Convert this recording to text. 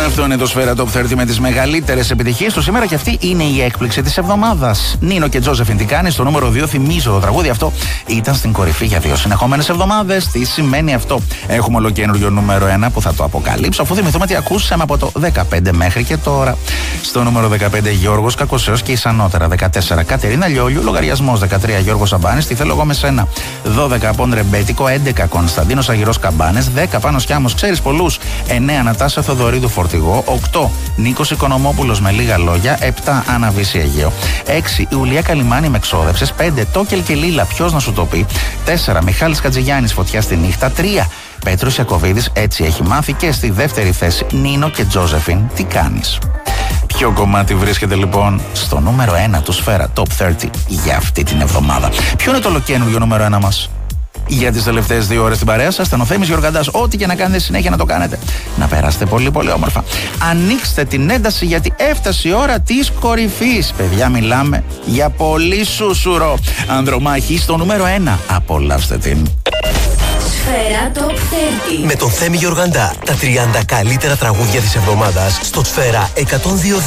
Αυτό είναι το Σφαίρα Top 30 με τις μεγαλύτερες επιτυχίες του σήμερα και αυτή είναι η έκπληξη της εβδομάδας. Νίνο και Τζόζεφιν, τι κάνει στο νούμερο 2. Θυμίζω, το τραγούδι αυτό ήταν στην κορυφή για 2 συνεχόμενες εβδομάδες. Τι σημαίνει αυτό? Έχουμε ολοκένουργιο νούμερο 1 που θα το αποκαλύψω, αφού θυμηθούμε τι ακούσαμε από το 15 μέχρι και τώρα. Στο νούμερο 15 Γιώργος Κακοσέος και Ισανότερα. 14 Κατερίνα Λιόλιου. Λογαριασμός 13 Γιώργος Σαμπάνης. Τι θέλω εγώ με σένα. 12 Απόν Ρεμπέτικο. 11 Κωνσταντίνος Αγυρός Καμπάνες. 10 Πάνος Κιάμος, ξέρεις πολλούς. 9 Νατάσα Θοδωρίδου Φορτηγό. 8 Νίκος Οικονομόπουλος με λίγα λόγια. 7 Άννα Βύση Αιγαίο. 6 Ιουλία Καλιμάνη με ξόδεψες. 5 Τόκελ και Λίλα, ποιος να σου το πει. 4 Μιχάλης Κατζηγιάννης, Φωτιά στη νύχτα. 3 Πέτρος Ιακωβίδης, έτσι έχει μάθει. Και στη δεύτερη θέση Νίνο και Τζόζεφιν, τι κάνεις. Ποιο κομμάτι βρίσκεται λοιπόν στο νούμερο 1 του Σφαίρα Top 30 για αυτή την εβδομάδα? Ποιο είναι το ολοκαίνουργιο νούμερο 1 μας? Για τις τελευταίες 2 ώρες στην παρέα σας ήταν ο Θέμης Γιοργαντάς. Ό,τι και να κάνετε συνέχεια να το κάνετε. Να περάσετε πολύ πολύ όμορφα. Ανοίξτε την ένταση γιατί έφτασε η ώρα της κορυφής. Παιδιά, μιλάμε για πολύ σούσουρο. Ανδρομάχη στο νούμερο 1. Απολαύστε την. Σφαίρα Top 30 με τον Θέμη Γιοργαντά. Τα 30 καλύτερα τραγούδια της εβδομάδας στο Σφαίρα 102.